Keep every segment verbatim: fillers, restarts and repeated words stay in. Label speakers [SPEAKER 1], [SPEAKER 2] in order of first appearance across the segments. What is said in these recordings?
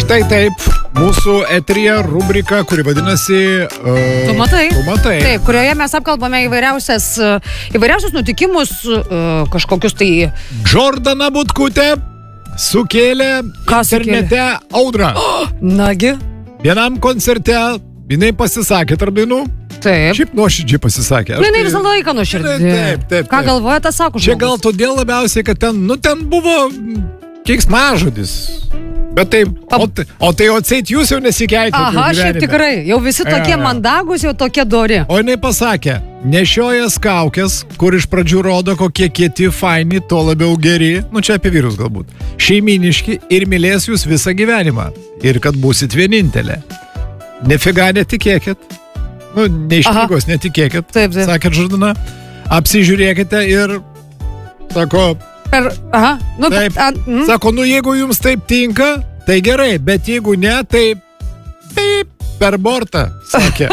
[SPEAKER 1] Štai taip, mūsų eteryje rubrika, kuri vadinasi... Uh,
[SPEAKER 2] tu matai.
[SPEAKER 1] Tu matai.
[SPEAKER 2] Taip, kurioje mes apkalbame įvairiausias, įvairiausius nutikimus, uh, kažkokius tai...
[SPEAKER 1] Jordana Butkutė sukėlė
[SPEAKER 2] Ką
[SPEAKER 1] internete
[SPEAKER 2] sukėlė?
[SPEAKER 1] audrą.
[SPEAKER 2] Oh, nagi.
[SPEAKER 1] Vienam koncerte jinai pasisakė tarp dainų.
[SPEAKER 2] Taip.
[SPEAKER 1] Šiaip nuoširdžiai pasisakė.
[SPEAKER 2] Nu, jinai visą laiką nuoširdžiai.
[SPEAKER 1] Taip, taip, taip.
[SPEAKER 2] Ką galvoja, tas sako žmogus.
[SPEAKER 1] Čia gal todėl labiausiai, kad ten, nu, ten buvo keiksmažodis. Bet taip, o, o tai atseit jūs jau nesikeitėte.
[SPEAKER 2] Aha, šiaip tikrai. Jau visi tokie
[SPEAKER 1] ja.
[SPEAKER 2] mandagus, jau tokie dori.
[SPEAKER 1] O jinai pasakė, nešiojas kaukės, kur iš pradžių rodo, kokie kieti, faini, to labiau geri, nu čia apie vyrus galbūt, šeiminiški ir mylės jūs visą gyvenimą. Ir kad būsit vienintelė. Nefiga netikėkit. Nu, ne iš knygos netikėkit,
[SPEAKER 2] taip, taip.
[SPEAKER 1] sakė Jordana. Apsižiūrėkite ir, sako,
[SPEAKER 2] per, aha, nu,
[SPEAKER 1] taip,
[SPEAKER 2] a, mm.
[SPEAKER 1] sako, nu jeigu jums taip tinka, tai gerai, bet jeigu ne, tai taip, per bortą, sakė.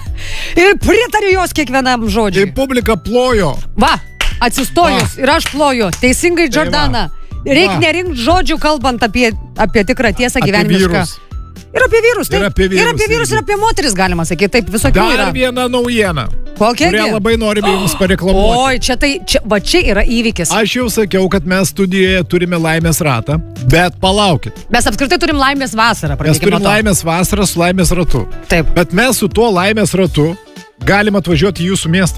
[SPEAKER 2] Ir pritariu jos kiekvienam žodžiui.
[SPEAKER 1] Ir publika plojo.
[SPEAKER 2] Va, atsistojus, Va. ir aš ploju. Teisingai, Jordana. Reik nerinkt žodžių, kalbant apie, apie tikrą tiesą gyvenimišką. Ir apie vyrus, taip.
[SPEAKER 1] Ir apie vyrus,
[SPEAKER 2] ir apie vyrus, ir apie moteris, galima sakyti, taip, visokių
[SPEAKER 1] Dar
[SPEAKER 2] yra.
[SPEAKER 1] Dar viena naujiena.
[SPEAKER 2] Kokia?
[SPEAKER 1] Kurią labai norime jums pareklamuoti.
[SPEAKER 2] Oi, čia tai, čia, va čia yra įvykis.
[SPEAKER 1] Aš jau sakiau, kad mes studijoje turime laimės ratą, bet palaukit.
[SPEAKER 2] Mes apskritai turim laimės vasarą.
[SPEAKER 1] Mes turim laimės vasarą su laimės ratu.
[SPEAKER 2] Taip.
[SPEAKER 1] Bet mes su tuo laimės ratu galim atvažiuoti į jūsų miestą.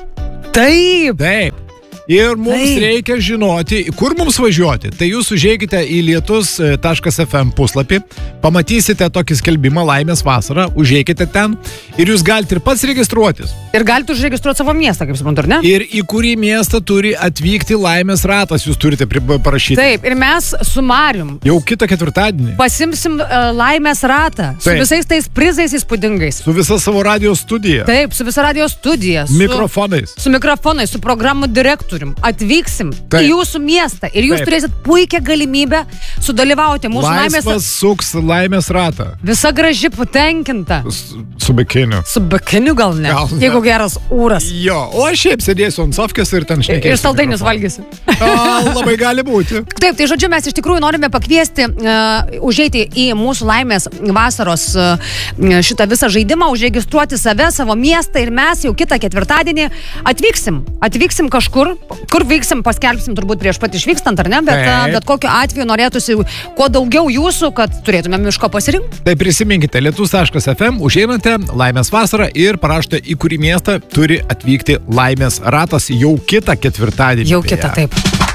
[SPEAKER 2] Taip.
[SPEAKER 1] Taip. Ir mums
[SPEAKER 2] Taip.
[SPEAKER 1] reikia žinoti, kur mums važiuoti. Tai jūs užeikite į lietus taškas ef em puslapį, pamatysite tokį skelbimą laimės vasarą, užeikite ten ir jūs galite ir pats registruotis.
[SPEAKER 2] Ir galite užregistruoti savo miestą, kaip suprantu, ar ne?
[SPEAKER 1] Ir į kurį miestą turi atvykti laimės ratas, jūs turite parašyti.
[SPEAKER 2] Taip, ir mes su Marium
[SPEAKER 1] jau kitą ketvirtadienį
[SPEAKER 2] pasimsim uh, laimės ratą. Su
[SPEAKER 1] Taip.
[SPEAKER 2] visais tais prizais įspūdingais.
[SPEAKER 1] Su visa savo radio studija.
[SPEAKER 2] Taip, su visa radio studija. Su
[SPEAKER 1] mikrofonais.
[SPEAKER 2] Su mikrofonais, su programų direktoriumi. Atvyksim
[SPEAKER 1] Taip.
[SPEAKER 2] į jūsų miestą ir jūs
[SPEAKER 1] Taip.
[SPEAKER 2] turėsit puikią galimybę sudalyvauti mūsų
[SPEAKER 1] Laisvas
[SPEAKER 2] laimės...
[SPEAKER 1] suks laimės ratą.
[SPEAKER 2] Visa graži, patenkinta.
[SPEAKER 1] S su bikiniu.
[SPEAKER 2] Su bikiniu gal ne.
[SPEAKER 1] Gal ne.
[SPEAKER 2] Jeigu geras ūras.
[SPEAKER 1] Jo, o aš šiaip sėdėsiu ant sofkės ir ten šnekėsiu.
[SPEAKER 2] Ir saldainius valgysiu.
[SPEAKER 1] O, labai gali būti.
[SPEAKER 2] Taip, tai žodžiu, mes iš tikrųjų norime pakviesti, uh, užeiti į mūsų laimės vasaros uh, šitą visą žaidimą, užregistruoti save, savo miestą ir mes jau kitą ketvirtadienį atvyksim. Atvyksim kažkur, kur vyksim, paskelbsim turbūt prieš pat išvykstant, ar ne? Bet, uh, bet kokiu atveju norėtųsi kuo daugiau jūsų, kad turėtumėm iš ko pasirinkti.
[SPEAKER 1] Tai prisiminkite, lietus taškas ef em, užeinate laimės vasarą ir parašote, į kurį miestą turi atvykti laimės ratas jau kitą ketvirtadienį.
[SPEAKER 2] Jau kitą, taip.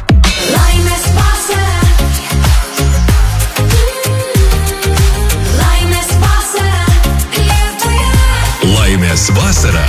[SPEAKER 3] Laimės vasara. Laimės vasara. Lietuvoje.
[SPEAKER 4] Laimės vasara.